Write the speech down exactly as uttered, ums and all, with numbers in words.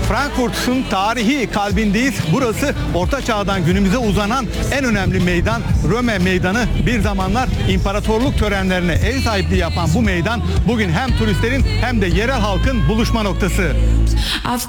Frankfurt'un tarihi kalbindeyiz. Burası Orta Çağ'dan günümüze uzanan en önemli meydan, Röme Meydanı. Bir zamanlar imparatorluk törenlerine ev sahipliği yapan bu meydan bugün hem turistlerin hem de yerel halkın buluşma noktası.